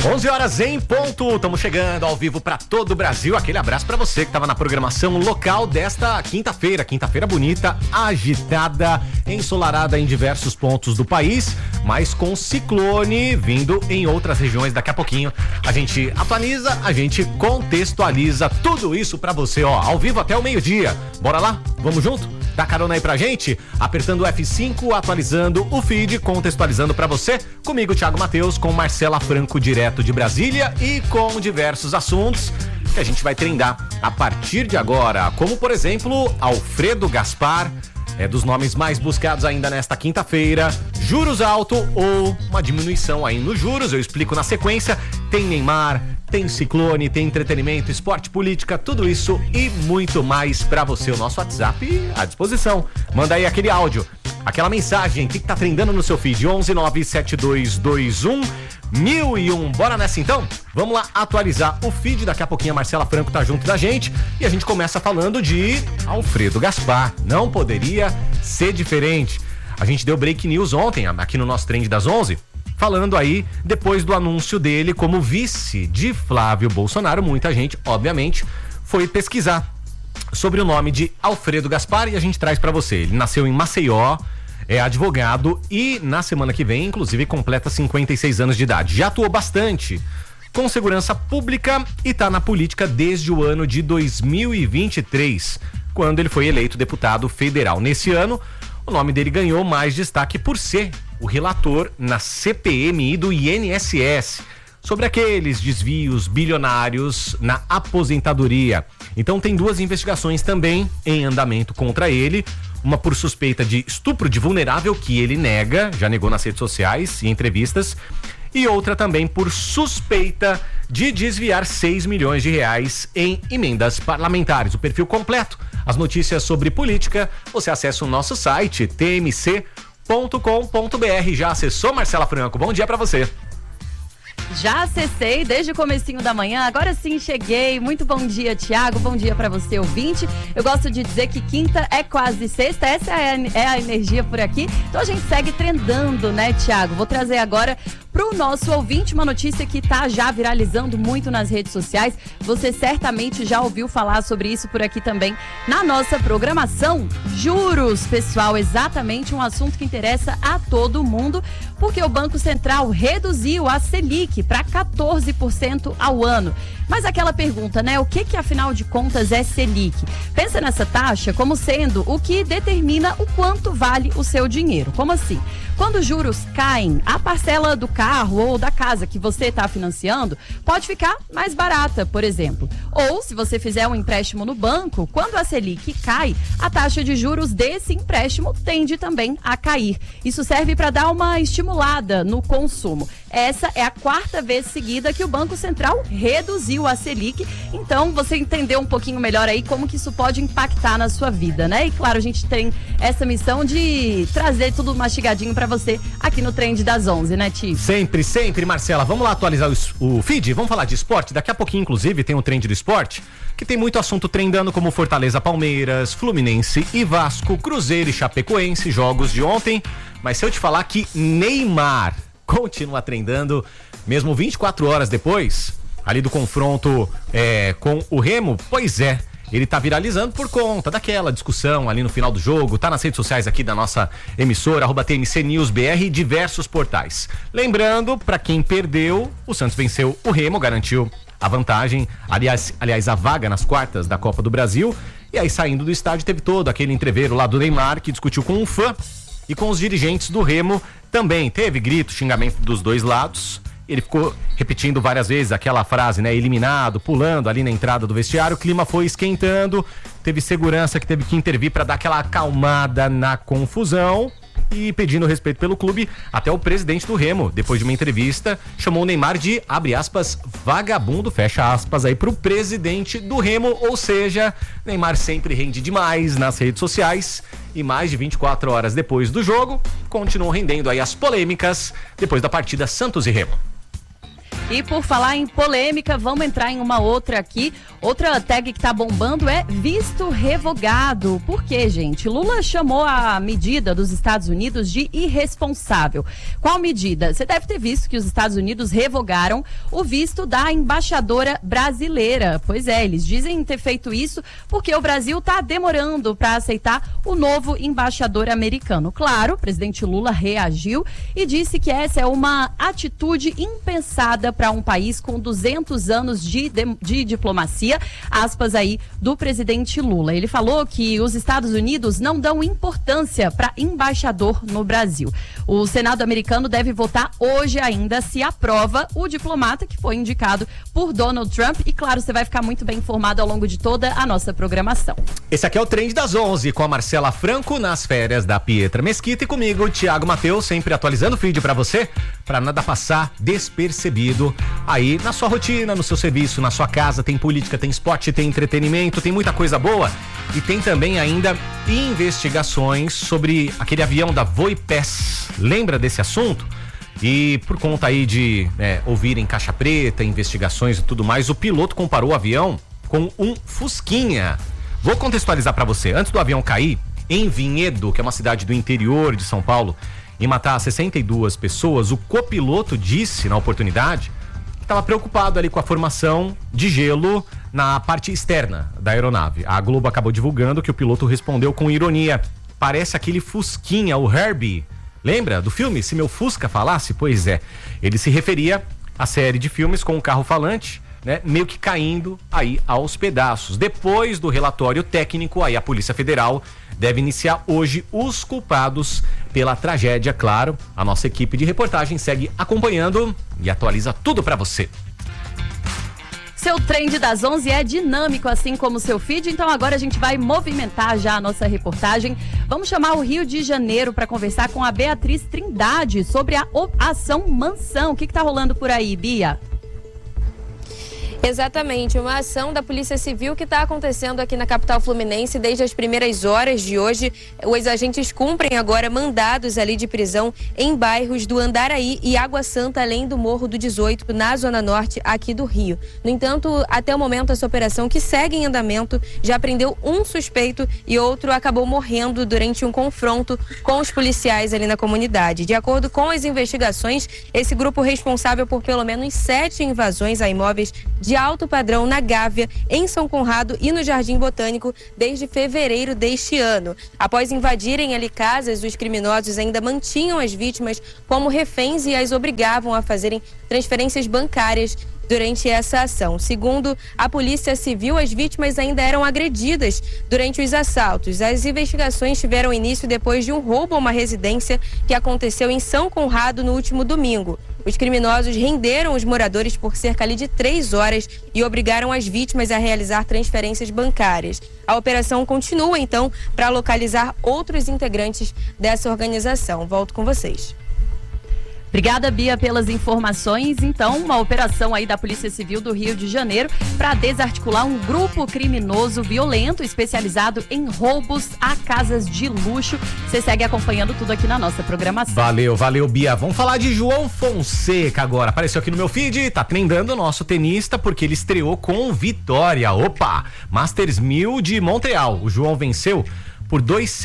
11 horas em ponto, estamos chegando ao vivo para todo o Brasil. Aquele abraço para você que estava na programação local desta quinta-feira bonita, agitada, ensolarada em diversos pontos do país, mas com ciclone vindo em outras regiões. Daqui a pouquinho a gente atualiza, a gente contextualiza tudo isso para você, ó, ao vivo até o meio-dia. Bora lá? Vamos junto? Dá carona aí pra gente? Apertando o F5, atualizando o feed, contextualizando pra você. Comigo, Thiago Matheus, com Marcela Franco, direto de Brasília, e com diversos assuntos que a gente vai trendar a partir de agora. Como, por exemplo, Alfredo Gaspar, é dos nomes mais buscados ainda nesta quinta-feira. Juros alto ou uma diminuição aí nos juros, eu explico na sequência. Tem Neymar, tem ciclone, tem entretenimento, esporte, política, tudo isso e muito mais pra você. O nosso WhatsApp à disposição. Manda aí aquele áudio, aquela mensagem, o que tá trendando no seu feed? 11972211001. Bora nessa então? Vamos lá atualizar o feed. Daqui a pouquinho a Marcela Franco tá junto da gente e a gente começa falando de Alfredo Gaspar. Não poderia ser diferente. A gente deu break news ontem aqui no nosso Trend das 11, falando aí, depois do anúncio dele como vice de Flávio Bolsonaro. Muita gente, obviamente, foi pesquisar sobre o nome de Alfredo Gaspar e a gente traz pra você. Ele nasceu em Maceió, é advogado e na semana que vem, inclusive, completa 56 anos de idade. Já atuou bastante com segurança pública e tá na política desde o ano de 2023, quando ele foi eleito deputado federal. Nesse ano, o nome dele ganhou mais destaque por ser o relator na CPMI do INSS sobre aqueles desvios bilionários na aposentadoria. Então tem duas investigações também em andamento contra ele, uma por suspeita de estupro de vulnerável, que ele nega, já negou nas redes sociais e entrevistas, e outra também por suspeita de desviar 6 milhões de reais em emendas parlamentares. O perfil completo, as notícias sobre política, você acessa o nosso site tmc.com.br. Já acessou, Marcela Franco? Bom dia pra você. Já acessei desde o comecinho da manhã, agora sim cheguei. Muito bom dia, Thiago, bom dia pra você, ouvinte. Eu gosto de dizer que quinta é quase sexta, essa é a energia por aqui. Então a gente segue trendando, né, Thiago? Vou trazer agora pro nosso ouvinte uma notícia que tá já viralizando muito nas redes sociais. Você certamente já ouviu falar sobre isso por aqui também na nossa programação. Juros, pessoal, exatamente um assunto que interessa a todo mundo, porque o Banco Central reduziu a Selic para 14% ao ano. Mas aquela pergunta, né? O que afinal de contas é Selic? Pensa nessa taxa como sendo o que determina o quanto vale o seu dinheiro. Como assim? Quando os juros caem, a parcela do carro ou da casa que você está financiando pode ficar mais barata, por exemplo. Ou, se você fizer um empréstimo no banco, quando a Selic cai, a taxa de juros desse empréstimo tende também a cair. Isso serve para dar uma estimulada no consumo. Essa é a quarta vez seguida que o Banco Central reduziu a Selic. Então, você entendeu um pouquinho melhor aí como que isso pode impactar na sua vida, né? E claro, a gente tem essa missão de trazer tudo mastigadinho para você aqui no Trend das 11, né, Ti? Sempre, sempre, Marcela. Vamos lá atualizar o feed? Vamos falar de esporte? Daqui a pouquinho, inclusive, tem um Trend do esporte, que tem muito assunto trendando, como Fortaleza, Palmeiras, Fluminense e Vasco, Cruzeiro e Chapecoense, jogos de ontem. Mas se eu te falar que Neymar continua trendando, mesmo 24 horas depois, ali do confronto com o Remo, pois é, ele tá viralizando por conta daquela discussão ali no final do jogo, tá nas redes sociais aqui da nossa emissora, @TMCNewsBR e diversos portais. Lembrando, pra quem perdeu, o Santos venceu o Remo, garantiu a vantagem, aliás, a vaga nas quartas da Copa do Brasil, e aí saindo do estádio teve todo aquele entreveiro lá do Neymar, que discutiu com um fã e com os dirigentes do Remo também. Teve grito, xingamento dos dois lados. Ele ficou repetindo várias vezes aquela frase, né? Eliminado, pulando ali na entrada do vestiário. O clima foi esquentando. Teve segurança que teve que intervir para dar aquela acalmada na confusão. E pedindo respeito pelo clube, até o presidente do Remo, depois de uma entrevista, chamou o Neymar de, abre aspas, vagabundo, fecha aspas aí pro presidente do Remo. Ou seja, Neymar sempre rende demais nas redes sociais e mais de 24 horas depois do jogo, continuam rendendo aí as polêmicas depois da partida Santos e Remo. E por falar em polêmica, vamos entrar em uma outra aqui. Outra tag que tá bombando é visto revogado. Por quê, gente? Lula chamou a medida dos Estados Unidos de irresponsável. Qual medida? Você deve ter visto que os Estados Unidos revogaram o visto da embaixadora brasileira. Pois é, eles dizem ter feito isso porque o Brasil está demorando para aceitar o novo embaixador americano. Claro, o presidente Lula reagiu e disse que essa é uma atitude impensada para um país com 200 anos de diplomacia, aspas aí, do presidente Lula. Ele falou que os Estados Unidos não dão importância para embaixador no Brasil. O Senado americano deve votar hoje ainda se aprova o diplomata que foi indicado por Donald Trump. E claro, você vai ficar muito bem informado ao longo de toda a nossa programação. Esse aqui é o Trend das 11, com a Marcela Franco nas férias da Pietra Mesquita e comigo, Thiago Mateus, sempre atualizando o feed pra você, pra nada passar despercebido aí na sua rotina, no seu serviço, na sua casa. Tem política, tem esporte, tem entretenimento, tem muita coisa boa e tem também ainda investigações sobre aquele avião da Voipes. Lembra desse assunto? E por conta aí de ouvirem caixa preta, investigações e tudo mais, o piloto comparou o avião com um Fusquinha. Vou contextualizar pra você. Antes do avião cair, em Vinhedo, que é uma cidade do interior de São Paulo, e matar 62 pessoas, o copiloto disse na oportunidade que estava preocupado ali com a formação de gelo na parte externa da aeronave. A Globo acabou divulgando que o piloto respondeu com ironia: parece aquele Fusquinha, o Herbie. Lembra do filme Se Meu Fusca Falasse? Pois é, ele se referia à série de filmes com um carro falante, né, meio que caindo aí aos pedaços. Depois do relatório técnico, aí a Polícia Federal deve iniciar hoje os culpados pela tragédia. Claro, a nossa equipe de reportagem segue acompanhando e atualiza tudo pra você. Seu Trend das 11 é dinâmico, assim como o seu feed, então agora a gente vai movimentar já a nossa reportagem. Vamos chamar o Rio de Janeiro para conversar com a Beatriz Trindade sobre a Ação Mansão. O que tá rolando por aí, Bia? Exatamente, uma ação da Polícia Civil que está acontecendo aqui na capital fluminense desde as primeiras horas de hoje. Os agentes cumprem agora mandados ali de prisão em bairros do Andaraí e Água Santa, além do Morro do 18, na Zona Norte aqui do Rio. No entanto, até o momento, essa operação, que segue em andamento, já prendeu um suspeito e outro acabou morrendo durante um confronto com os policiais ali na comunidade. De acordo com as investigações, esse grupo responsável por pelo menos 7 invasões a imóveis de alto padrão na Gávea, em São Conrado e no Jardim Botânico desde fevereiro deste ano. Após invadirem ali casas, os criminosos ainda mantinham as vítimas como reféns e as obrigavam a fazerem transferências bancárias durante essa ação. Segundo a Polícia Civil, as vítimas ainda eram agredidas durante os assaltos. As investigações tiveram início depois de um roubo a uma residência que aconteceu em São Conrado no último domingo. Os criminosos renderam os moradores por cerca ali de 3 horas e obrigaram as vítimas a realizar transferências bancárias. A operação continua, então, para localizar outros integrantes dessa organização. Volto com vocês. Obrigada, Bia, pelas informações. Então, uma operação aí da Polícia Civil do Rio de Janeiro para desarticular um grupo criminoso violento especializado em roubos a casas de luxo. Você segue acompanhando tudo aqui na nossa programação. Valeu, Bia. Vamos falar de João Fonseca agora. Apareceu aqui no meu feed, tá trendando o nosso tenista porque ele estreou com vitória. Opa! Masters 1000 de Montreal. O João venceu por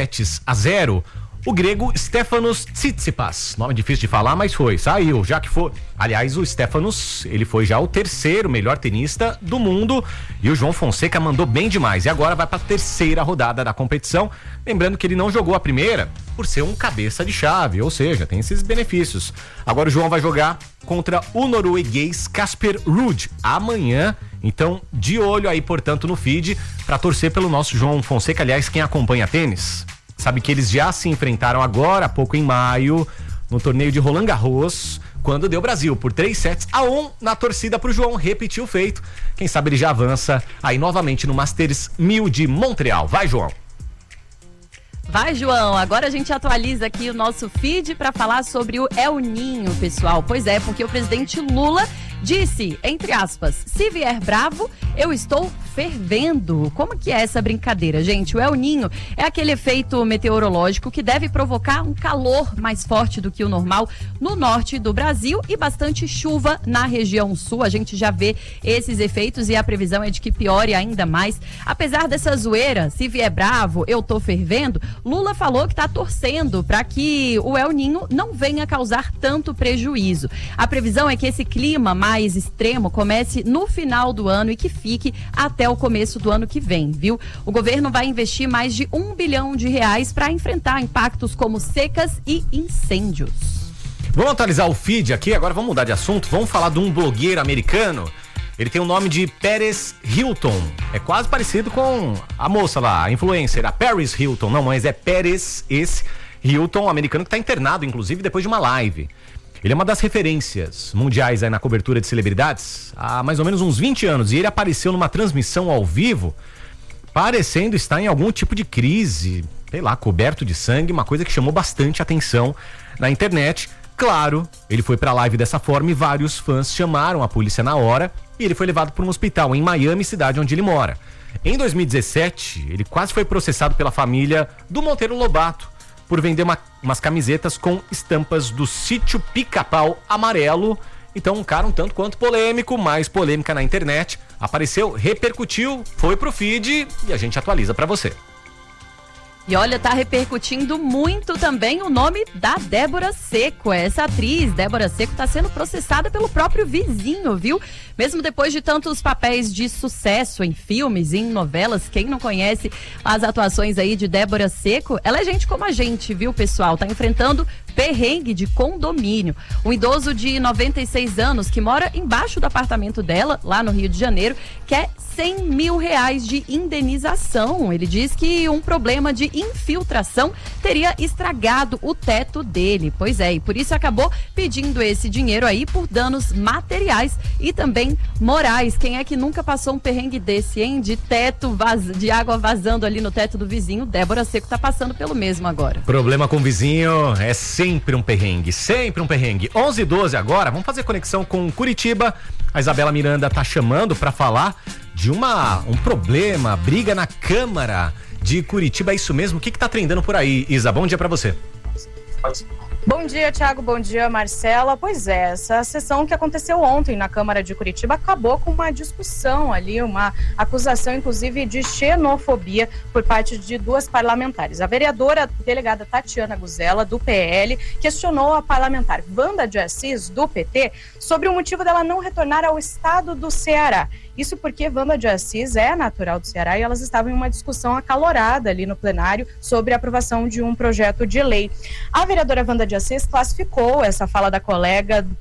2-0 o grego Stefanos Tsitsipas. Nome difícil de falar, mas saiu, já que foi. Aliás, o Stefanos, ele foi já o 3º melhor tenista do mundo e o João Fonseca mandou bem demais. E agora vai para a 3ª rodada da competição. Lembrando que ele não jogou a primeira por ser um cabeça de chave, ou seja, tem esses benefícios. Agora o João vai jogar contra o norueguês Casper Ruud amanhã. Então, de olho aí, portanto, no feed para torcer pelo nosso João Fonseca. Aliás, quem acompanha tênis sabe que eles já se enfrentaram agora há pouco em maio no torneio de Roland Garros, quando deu Brasil por 3-1 na torcida pro João repetir o feito. Quem sabe ele já avança aí novamente no Masters 1000 de Montreal. Vai, João! Vai, João. Agora a gente atualiza aqui o nosso feed para falar sobre o El Ninho, pessoal. Pois é, porque o presidente Lula disse, entre aspas, se vier bravo, eu estou fervendo. Como que é essa brincadeira, gente? O El Niño é aquele efeito meteorológico que deve provocar um calor mais forte do que o normal no norte do Brasil e bastante chuva na região sul. A gente já vê esses efeitos e a previsão é de que piore ainda mais. Apesar dessa zoeira, se vier bravo, eu tô fervendo, Lula falou que tá torcendo para que o El Niño não venha causar tanto prejuízo. A previsão é que esse clima mais extremo comece no final do ano e que fique até o começo do ano que vem, viu? O governo vai investir mais de R$1 bilhão para enfrentar impactos como secas e incêndios. Vamos atualizar o feed aqui, agora vamos mudar de assunto, vamos falar de um blogueiro americano. Ele tem o nome de Paris Hilton, é quase parecido com a moça lá, a influencer, a Paris Hilton, não, mas é Paris Hilton, americano que está internado, inclusive, depois de uma live. Ele é uma das referências mundiais aí na cobertura de celebridades há mais ou menos uns 20 anos, e ele apareceu numa transmissão ao vivo, parecendo estar em algum tipo de crise, sei lá, coberto de sangue, uma coisa que chamou bastante atenção na internet. Claro, ele foi pra live dessa forma e vários fãs chamaram a polícia na hora e ele foi levado para um hospital em Miami, cidade onde ele mora. Em 2017, ele quase foi processado pela família do Monteiro Lobato por vender umas camisetas com estampas do Sítio Pica-Pau Amarelo. Então, um cara um tanto quanto polêmico, mais polêmica na internet. Apareceu, repercutiu, foi pro feed e a gente atualiza pra você. E olha, tá repercutindo muito também o nome da Débora Seco. Essa atriz, Débora Seco, tá sendo processada pelo próprio vizinho, viu? Mesmo depois de tantos papéis de sucesso em filmes e em novelas, quem não conhece as atuações aí de Débora Seco, ela é gente como a gente, viu, pessoal? Tá enfrentando perrengue de condomínio. Um idoso de 96 anos que mora embaixo do apartamento dela, lá no Rio de Janeiro, quer R$100 mil de indenização. Ele diz que um problema de infiltração teria estragado o teto dele. Pois é, e por isso acabou pedindo esse dinheiro aí por danos materiais e também morais. Quem é que nunca passou um perrengue desse, hein? De teto, de água vazando ali no teto do vizinho. Débora Seco tá passando pelo mesmo agora. Problema com o vizinho é sempre um perrengue, sempre um perrengue. 11h12 agora, vamos fazer conexão com Curitiba. A Isabela Miranda tá chamando para falar de um problema, briga na Câmara de Curitiba. É isso mesmo? O que tá trendando por aí, Isa? Bom dia para você. Bom dia, Thiago. Bom dia, Marcela. Pois é, essa sessão que aconteceu ontem na Câmara de Curitiba acabou com uma discussão ali, uma acusação, inclusive, de xenofobia por parte de duas parlamentares. A vereadora delegada Tatiana Guzella, do PL, questionou a parlamentar Wanda de Assis, do PT, sobre o motivo dela não retornar ao estado do Ceará. Isso porque Wanda de Assis é natural do Ceará e elas estavam em uma discussão acalorada ali no plenário sobre a aprovação de um projeto de lei. A vereadora Wanda de Assis classificou essa fala da colega